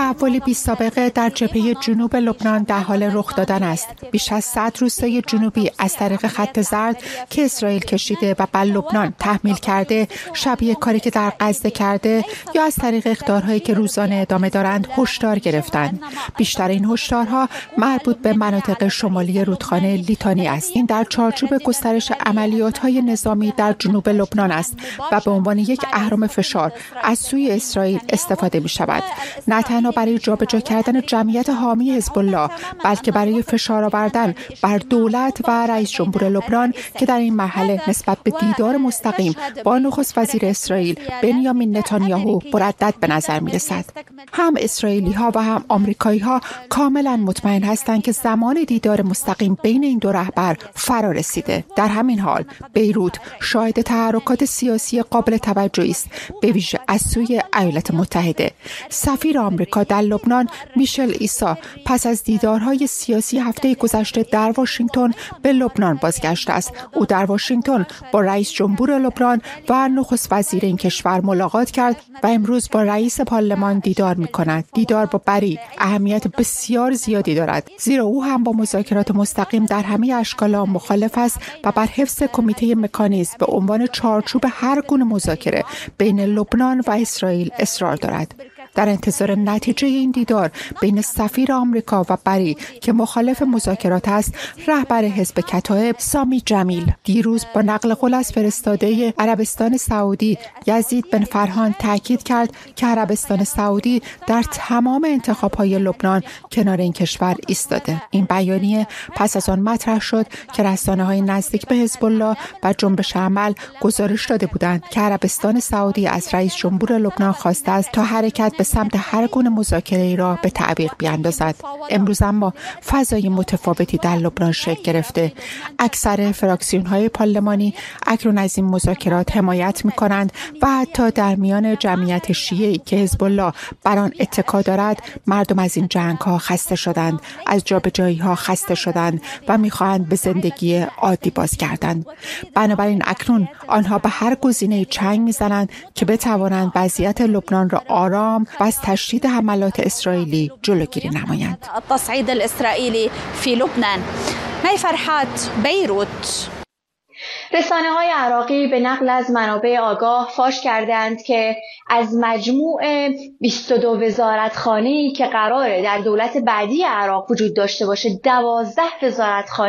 تحولی بی‌سابقه در جبهه جنوب لبنان در حال رخ دادن است. بیش از 100 روستای جنوبی از طریق خط زرد که اسرائیل کشیده و بر لبنان تحمیل کرده، شبیه کاری که در غزه کرده یا از طریق اخطارهایی که روزانه ادامه دارند هشدار گرفتند. بیشتر این هشدارها مربوط به مناطق شمالی رودخانه لیتانی است. این در چارچوب گسترش عملیات‌های نظامی در جنوب لبنان است و به عنوان یک اهرم فشار از سوی اسرائیل استفاده می‌شود. نه تنها برای جابجا کردن جمعیت حامی حزب الله، بلکه برای فشار آوردن بر دولت و رئیس جمهور لبنان که در این مرحله نسبت به دیدار مستقیم با نخست وزیر اسرائیل بنیامین نتانیاهو مردد به نظر می‌رسد. هم اسرائیلی‌ها و هم آمریکایی‌ها کاملاً مطمئن هستند که زمان دیدار مستقیم بین این دو رهبر فرا رسیده. در همین حال بیروت شاهد تحرکات سیاسی قابل توجهی است، به ویژه از سوی ایالات متحده. سفیر آمریکا در لبنان میشل ایسا پس از دیدارهای سیاسی هفته گذشته در واشنگتن به لبنان بازگشته است. او در واشنگتن با رئیس جمهور لبنان و نخست وزیر این کشور ملاقات کرد و امروز با رئیس پارلمان دیدار می‌کند. دیدار با بری اهمیت بسیار زیادی دارد، زیرا او هم با مذاکرات مستقیم در همه اشکال مخالف است و بر حفظ کمیته مکانیزم به عنوان چارچوب هر گونه مذاکره بین لبنان و اسرائیل اصرار دارد. در انتظار نتیجه این دیدار بین سفیر آمریکا و بری که مخالف مذاکرات است، رهبر حزب کتائب سامی جمیل دیروز با نقل قول از فرستاده عربستان سعودی یزید بن فرهان تاکید کرد که عربستان سعودی در تمام انتخاب‌های لبنان کنار این کشور ایستاده. این بیانیه پس از آن مطرح شد که رسانه‌های نزدیک به حزب الله و جنبش عمل گزارش داده بودند که عربستان سعودی از رئیس جمهور لبنان خواسته است تا حرکت به سمت هر گونه مذاکره‌ای را به تعویق بیاندازد. امروز اما فضای متفاوتی در لبنان شکل گرفته. اکثر فراکسیون‌های پارلمانی اکنون از این مذاکرات حمایت می‌کنند و حتی در میان جمعیت شیعه‌ای که حزب الله بر آن اتکا دارد، مردم از این جنگ‌ها خسته شدند، از جابجایی‌ها خسته شدند و می‌خواهند به زندگی عادی بازگردند. بنابراین اکنون آنها به هر گزینه‌ای چنگ می‌زنند که بتوانند وضعیت لبنان را آرام و از تشدید حملات اسرائیلی جلوگیری نمایند. التصعيد الإسرائيلي في لبنان. مي فرحات، بیروت. رسانه‌های عراقی به نقل از منابع آگاه فاش کردند که از مجموع 22 وزارتخانه‌ای که قراره در دولت بعدی عراق وجود داشته باشه، 12 وزارتخانه